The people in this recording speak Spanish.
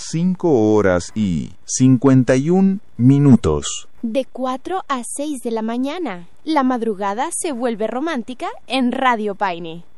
5:51. De 4 a 6 de la mañana. La madrugada se vuelve romántica en Radio Paine.